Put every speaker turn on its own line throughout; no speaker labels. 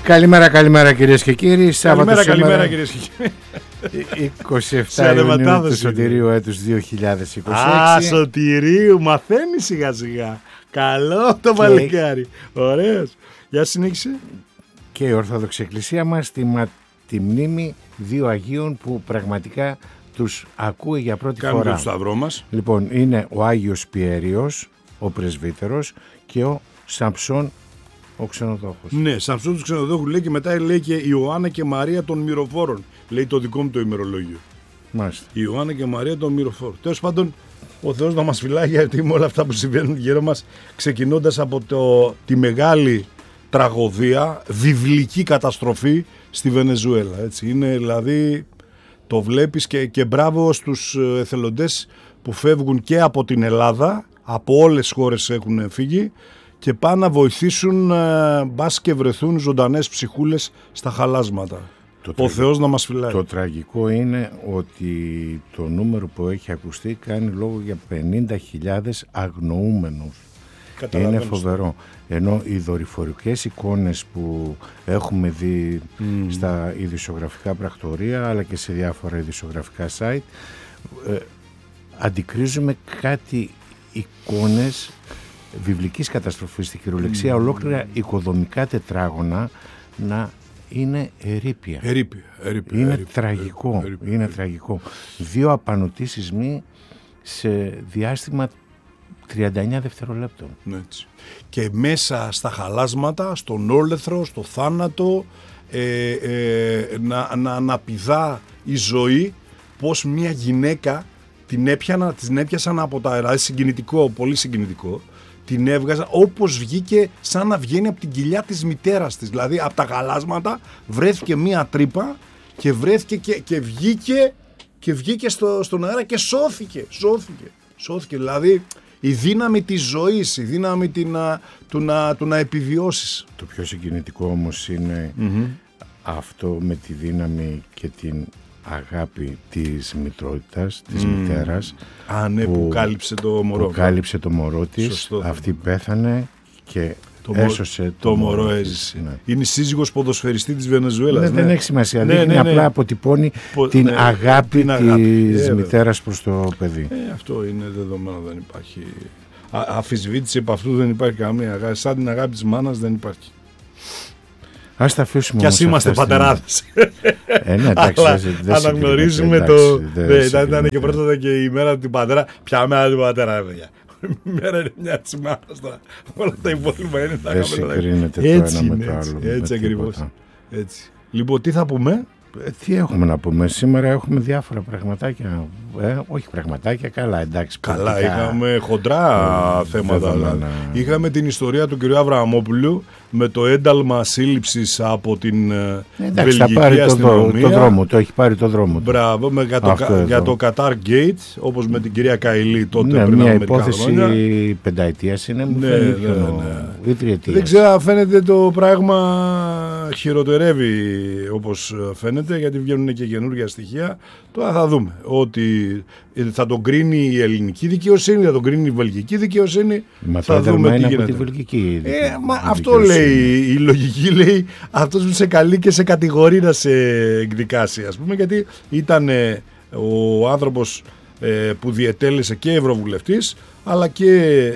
Καλημέρα κυρίες και κύριοι.
Καλημέρα κυρίες και κύριοι.
27 Ιουνίου του Σωτηρίου έτους 2026.
Σωτηρίου, μαθαίνει σιγά σιγά. Καλό το παλικάρι. Ωραίος. Για συνέχισε.
Και η Ορθόδοξη Εκκλησία μας τη μνήμη δύο Αγίων που πραγματικά τους ακούει για πρώτη φορά.
Κάνουμε το σταυρό μας.
Λοιπόν, είναι ο Άγιος Πιέριος, ο πρεσβύτερος, και ο Σαμψόν, ο ξενοδόχος.
Ναι, Σαμψόν του ξενοδόχου λέει, και μετά λέει και Ιωάννα και Μαρία των Μυροφόρων. Λέει το δικό μου το ημερολόγιο.
Μάλιστα.
Ιωάννα και Μαρία των Μυροφόρων. Τέλος πάντων, ο Θεός να μας φυλάει, γιατί με όλα αυτά που συμβαίνουν γύρω μας, ξεκινώντας από τη μεγάλη τραγωδία, βιβλική καταστροφή στη Βενεζουέλα. Έτσι. Είναι δηλαδή, το βλέπεις, και μπράβο στους εθελοντές που φεύγουν και από την Ελλάδα, από όλες τις χώρες έχουν φύγει, και πάνε να βοηθήσουν, μπας και βρεθούν ζωντανές ψυχούλες στα χαλάσματα. Ο Θεός να μας φυλάει.
Το τραγικό είναι ότι το νούμερο που έχει ακουστεί κάνει λόγο για 50.000 αγνοούμενους. Είναι φοβερό. Ενώ οι δορυφορικές εικόνες που έχουμε δει στα ειδησιογραφικά πρακτορία, αλλά και σε διάφορα ειδησιογραφικά site, αντικρίζουμε κάτι εικόνες βιβλικής καταστροφής, στη κυριολεξία, ολόκληρα οικοδομικά τετράγωνα να είναι ερείπια. Είναι τραγικό. Είναι τραγικό. Δύο απανωτοί σεισμοί σε διάστημα 39 δευτερολέπτων.
Έτσι. Και μέσα στα χαλάσματα, στον όλεθρο, στο θάνατο, να πηδά η ζωή, πως μια γυναίκα την έπιασαν από τα αέρα. Συγκινητικό, πολύ συγκινητικό. Την έβγαζα όπως βγήκε, σαν να βγαίνει από την κοιλιά της μητέρας της. Δηλαδή από τα χαλάσματα βρέθηκε μία τρύπα και βρέθηκε και βγήκε στον αέρα και σώθηκε. Δηλαδή η δύναμη της ζωής, η δύναμη του να επιβιώσεις.
Το πιο συγκινητικό όμως είναι αυτό με τη δύναμη και την αγάπη της μητρότητας, της μητέρας.
Που κάλυψε το μωρό.
Που κάλυψε το μωρό της.
Σωστό.
Αυτή πέθανε και έσωσε
το μωρό. Έζησε. Ναι. Είναι η σύζυγος ποδοσφαιριστή της Βενεζουέλας.
Δεν έχει σημασία. Ναι, απλά αποτυπώνει την αγάπη της μητέρας προς το παιδί.
Αυτό είναι δεδομένο. Δεν υπάρχει αφισβήτηση από αυτού, δεν υπάρχει καμία αγάπη. Σαν την αγάπη της μάνας δεν υπάρχει.
Ας τα αφήσουμε.
Κι ας είμαστε πατεράδες.
Ναι, εντάξει,
αναγνωρίζουμε το. Ήταν και πρώτα και η μέρα του πατέρα. Ποια μέρα του πατέρα, παιδιά. Η μέρα είναι μια της μάνας. Όλα τα υπόλοιπα είναι τα
δεν συγκρίνεται το ένα με το άλλο.
Έτσι ακριβώς. Λοιπόν, τι θα πούμε?
Τι έχουμε να πούμε? Σήμερα έχουμε διάφορα πραγματάκια. Όχι πραγματάκια, καλά, εντάξει.
Καλά, είχαμε χοντρά θέματα. Είχαμε την ιστορία του κ. Αβραμόπουλου με το ένταλμα σύλληψης από την βελγική αστυνομία.
Έχει πάρει το δρόμο.
Μπράβο, για το Qatar Gate, όπως με την κυρία Καηλή τότε, πριν
μια
από
υπόθεση πενταετίας είναι, μου φαίνεται.
Δεν ξέρω, φαίνεται το πράγμα χειροτερεύει όπως φαίνεται, γιατί βγαίνουν και καινούργια στοιχεία. Τώρα θα δούμε ότι θα τον κρίνει η ελληνική δικαιοσύνη, θα τον κρίνει η βελγική δικαιοσύνη.
Θα δούμε τι γίνεται. Από τη βελγική
αυτό λέει η λογική, λέει αυτός που σε καλεί και σε κατηγορεί να σε εκδικάσει, ας πούμε, γιατί ήταν ο άνθρωπος που διετέλεσε και ευρωβουλευτής, αλλά και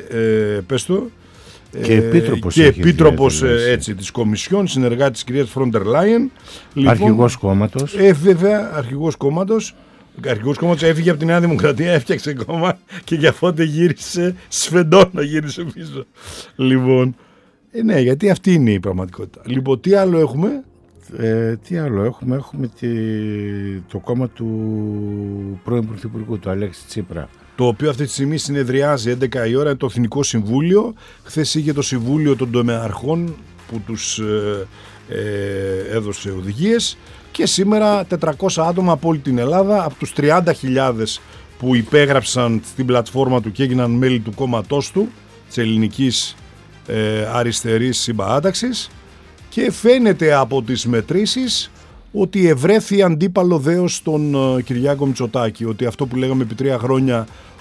και επίτροπος της Κομισιόν, συνεργάτης της κυρίας Φρόντερ Λάιεν.
Αρχηγός κόμματος.
Βέβαια, αρχηγός κόμματος. Αρχηγός κόμματος, έφυγε από τη Νέα Δημοκρατία, έφτιαξε κόμμα και για πότε γύρισε σφεντόνα, γύρισε πίσω. Λοιπόν, ναι, γιατί αυτή είναι η πραγματικότητα. Λοιπόν, τι άλλο έχουμε?
Έχουμε το κόμμα του πρώην Πρωθυπουργού, του Αλέξη Τσίπρα,
το οποίο αυτή τη στιγμή συνεδριάζει 11 η ώρα, το Εθνικό Συμβούλιο. Χθες είχε το Συμβούλιο των Τομεαρχών που τους έδωσε οδηγίες, και σήμερα 400 άτομα από όλη την Ελλάδα, από τους 30.000 που υπέγραψαν στην πλατφόρμα του και έγιναν μέλη του κόμματός του, της Ελληνικής Αριστερής Συμπαράταξης, και φαίνεται από τις μετρήσεις ότι ευρέθη αντίπαλο δέος στον Κυριάκο Μητσοτάκη, ότι αυτό που λέγαμε επί 3 χρόνια,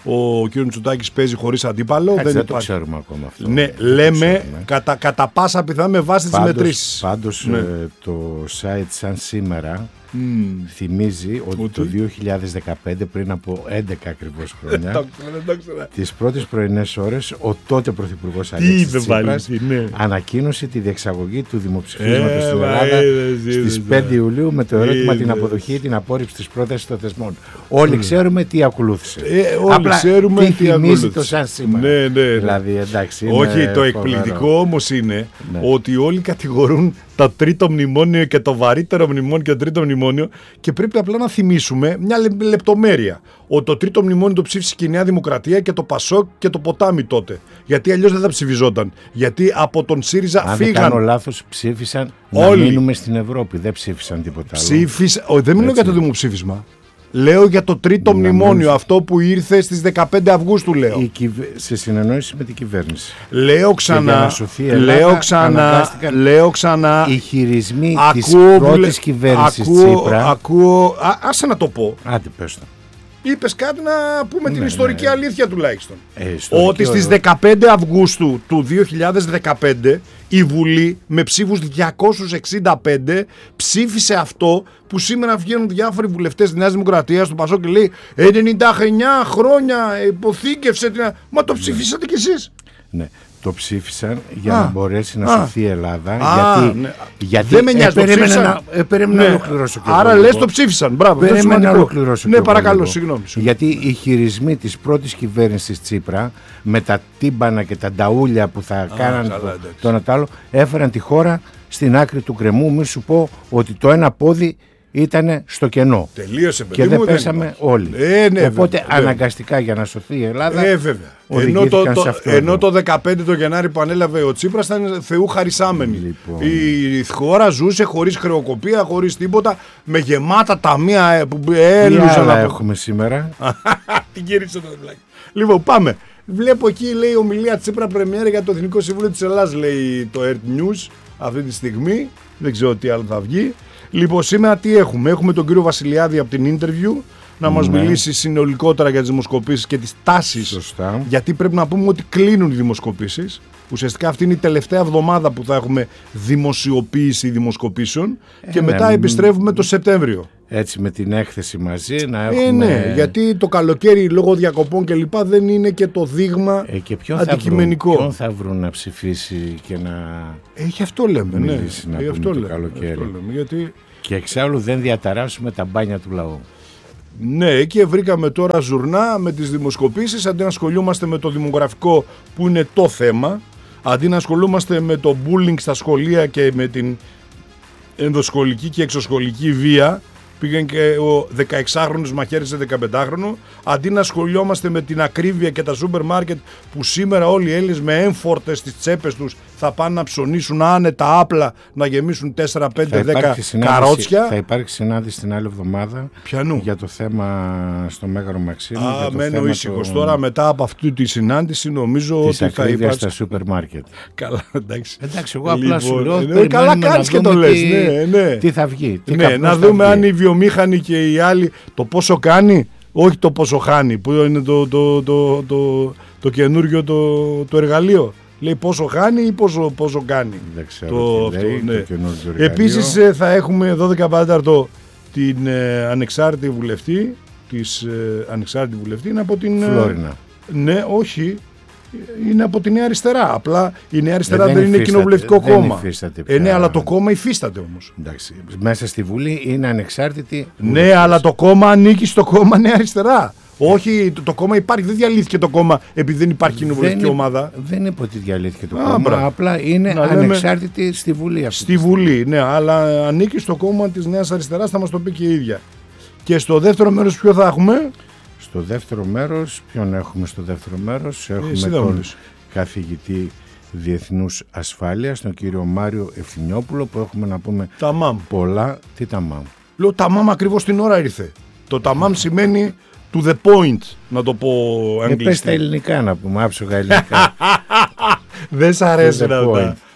ο κ. Μητσοτάκης παίζει χωρίς αντίπαλο.
Δεν το ξέρουμε ακόμα αυτό.
Ναι, λέμε κατά πάσα πιθανότητα με βάση τις μετρήσεις.
Πάντως το site σαν σήμερα θυμίζει ότι το 2015, πριν από 11 ακριβώς χρόνια, τις πρώτες πρωινές ώρες, ο τότε Πρωθυπουργός Αλέξης Τσίπρας ανακοίνωσε τη διεξαγωγή του δημοψηφίσματος στην Ελλάδα στις 5 Ιουλίου με το ερώτημα την αποδοχή ή την απόρριψη της πρότασης των θεσμών. Όλοι ξέρουμε τι ακολούθησε.
Όλοι ξέρουμε
τι θυμίζει το σαν σήμερα. Δηλαδή, εντάξει,
όχι, το εκπληκτικό όμως είναι ότι όλοι κατηγορούν το τρίτο μνημόνιο και το βαρύτερο μνημόνιο και το τρίτο μνημόνιο, και πρέπει απλά να θυμίσουμε μια λεπτομέρεια. Ότι το τρίτο μνημόνιο το ψήφισε και η Νέα Δημοκρατία και το Πασόκ και το Ποτάμι τότε. Γιατί αλλιώς δεν θα ψηφιζόταν. Γιατί από τον ΣΥΡΙΖΑ φύγαν.
Αν δεν κάνω λάθος, ψήφισαν όλοι. Να μείνουμε στην Ευρώπη. Δεν ψήφισαν τίποτα άλλο.
Δεν μιλάω για το δημοψήφισμα. Λέω για το τρίτο μνημόνιο, αυτό που ήρθε στις 15 Αυγούστου, λέω.
Σε συνεννόηση με την κυβέρνηση.
Λέω ξανά.
Οι χειρισμοί της πρώτης κυβέρνησης Τσίπρα.
Άσε να το πω.
Άντε, πες το.
Είπες κάτι, να πούμε την ιστορική αλήθεια τουλάχιστον. Ότι στις 15 Αυγούστου του 2015 η Βουλή με ψήφους 265 ψήφισε αυτό που σήμερα βγαίνουν διάφοροι βουλευτές της Νέας Δημοκρατίας, του Πασόκ, και λέει 99 χρόνια υποθήκευσε. Μα το ψηφίσατε κι εσείς.
Ναι. Το ψήφισαν για να μπορέσει να σωθεί η Ελλάδα. Γιατί
δεν με νοιάζει,
περίμενα να ολοκληρώσω.
Άρα λες το ψήφισαν. Μπράβο,
περίμενα να ολοκληρώσω.
Ναι, παρακαλώ, συγγνώμη.
Γιατί οι χειρισμοί της πρώτης κυβέρνησης Τσίπρα, με τα τύμπανα και τα νταούλια που θα κάναν το ένα τ' άλλο, έφεραν τη χώρα στην άκρη του γκρεμού. Μη σου πω ότι το ένα πόδι ήταν στο κενό.
Τελείωσε,
και δεν πέσαμε όλοι. Οπότε αναγκαστικά για να σωθεί η Ελλάδα.
Βέβαια. Ενώ το 2015 το Γενάρη που ανέλαβε ο Τσίπρας ήταν θεού χαρισάμενη. Λοιπόν. Η χώρα ζούσε χωρίς χρεοκοπία, χωρίς τίποτα, με γεμάτα ταμεία που έλουσαν.
Τι άλλα έχουμε σήμερα.
Την κύρισε το βλάκι. Λοιπόν, πάμε. Βλέπω εκεί, λέει, ομιλία Τσίπρα πρεμιέρα για το Εθνικό Συμβούλιο της Ελλάδας, λέει το Earth News αυτή τη στιγμή. Δεν ξέρω τι άλλο θα βγει. Λοιπόν, σήμερα τι έχουμε. Έχουμε τον κύριο Βασιλιάδη από την Interview να μας μιλήσει συνολικότερα για τις δημοσκοπήσεις και τις τάσεις.
Σωστά.
Γιατί πρέπει να πούμε ότι κλείνουν οι δημοσκοπήσεις. Ουσιαστικά αυτή είναι η τελευταία εβδομάδα που θα έχουμε δημοσιοποίηση δημοσκοπήσεων και μετά επιστρέφουμε το Σεπτέμβριο.
Έτσι, με την έκθεση μαζί να έχουμε...
Ναι, γιατί το καλοκαίρι λόγω διακοπών και λοιπά δεν είναι και το δείγμα αντικειμενικό.
Ποιον θα βρουν να ψηφίσει και να...
Γι' αυτό λέμε,
μιλήσει, να πούμε το καλοκαίρι.
Γιατί...
Και εξάλλου δεν διαταράσσουμε τα μπάνια του λαού.
Ναι, εκεί βρήκαμε τώρα ζουρνά με τις δημοσκοπήσεις, αντί να ασχολούμαστε με το δημογραφικό που είναι το θέμα, αντί να ασχολούμαστε με το bullying στα σχολεία και με την ενδοσχολική και εξωσχολική βία, πήγαν και ο 16χρονος μαχαίρισε 15χρονο, αντί να ασχολιόμαστε με την ακρίβεια και τα σούπερ μάρκετ που σήμερα όλοι οι Έλληνες με έμφορτες στις τσέπες τους θα πάνε να ψωνίσουν άνετα άπλα, να γεμίσουν 4, 5, 10 καρότσια.
Θα υπάρξει συνάντηση την άλλη εβδομάδα.
Πιανού?
Για το θέμα στο Μέγαρο Μαξίμου.
Μένω ήσυχος τώρα μετά από αυτή τη συνάντηση, νομίζω ότι θα υπάρξει
στα σούπερ μάρκετ.
Καλά, εντάξει.
Εγώ απλά σου λέω.
Καλά κάνεις και το λες.
Τι θα βγει.
Να δούμε αν οι βιομήχανοι και οι άλλοι το πόσο κάνει, όχι το πόσο χάνει, που είναι το καινούργιο το εργαλείο. Λέει πόσο χάνει ή πόσο κάνει.
Δεν ξέρω τι λέει, το καινούργιο εργαλείο.
Επίσης θα έχουμε 12 παράταρτο την ανεξάρτητη βουλευτή, ανεξάρτητη βουλευτή είναι από την...
Φλόρινα.
Ναι, όχι. Είναι από τη Νέα Αριστερά. Απλά η Νέα Αριστερά δεν είναι κοινοβουλευτικό κόμμα. Ναι, αλλά το κόμμα υφίσταται όμως.
Εντάξει, μέσα στη Βουλή είναι ανεξάρτητη.
Ναι, αλλά το κόμμα ανήκει στο κόμμα Νέα Αριστερά. Όχι, το κόμμα υπάρχει. Δεν διαλύθηκε το κόμμα επειδή δεν υπάρχει κοινοβουλευτική ομάδα.
Δεν είπε ότι διαλύθηκε το κόμμα. Απλά είναι ανεξάρτητη στη Βουλή.
Στη Βουλή, ναι, αλλά ανήκει στο κόμμα της Νέας Αριστεράς, θα μας το πει και η ίδια. Και στο δεύτερο μέρος ποιο θα έχουμε?
Στο δεύτερο μέρος, ποιον έχουμε στο δεύτερο μέρος? Έχουμε τον καθηγητή Διεθνούς Ασφάλειας, τον κύριο Μάριο Ευθυνιόπουλο, που έχουμε να πούμε πολλά. Τι ταμάμ?
Λέω ταμάμ ακριβώς την ώρα ήρθε. Το ταμάμ σημαίνει to the point, να το πω αγγλικά.
Πες τα ελληνικά να πούμε, άψογα ελληνικά.
Δεν σ' αρέσουν αυτά.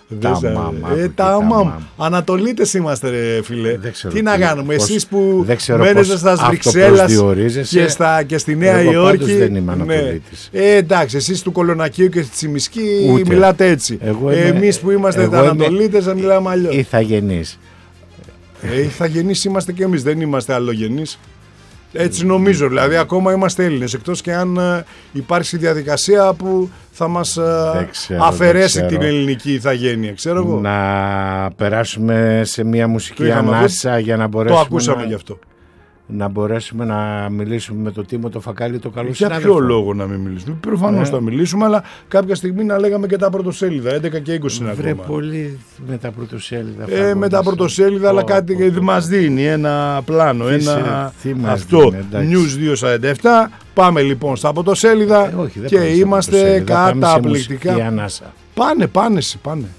Τα μαμ. Ανατολίτες είμαστε, ρε φίλε. Τι να κάνουμε, εσείς που μένετε στα Βρυξέλλας και στη Νέα Υόρκη.
Δεν είμαι Ανατολίτης.
Εντάξει, εσείς του Κολονακίου και στη Τσιμισκή μιλάτε έτσι. Εμείς που είμαστε τα Ανατολίτες να μιλάμε αλλιώς.
Ηθαγενείς.
Ηθαγενείς είμαστε και εμείς, δεν είμαστε αλλογενείς. Έτσι νομίζω, δηλαδή ακόμα είμαστε Έλληνες, εκτός και αν υπάρξει διαδικασία που θα μας αφαιρέσει την ελληνική ηθαγένεια, ξέρω εγώ.
Να περάσουμε σε μια μουσική ανάσα για να μπορέσουμε.
Το ακούσαμε γι' αυτό.
Να μπορέσουμε να μιλήσουμε με το Τίμο το Φακάλι, το καλό
συνάδελφο. Για ποιο λόγο να μην μιλήσουμε? Προφανώς θα μιλήσουμε, αλλά κάποια στιγμή να λέγαμε και τα πρωτοσέλιδα, 11 και 20 είναι ακόμα.
Πολύ με τα πρωτοσέλιδα.
Με τα πρωτοσέλιδα, αλλά κάτι μας δίνει ένα πλάνο, αυτό. News 247. Πάμε λοιπόν στα πρωτοσέλιδα και είμαστε καταπληκτικά.
Πάνε.
Πάνε.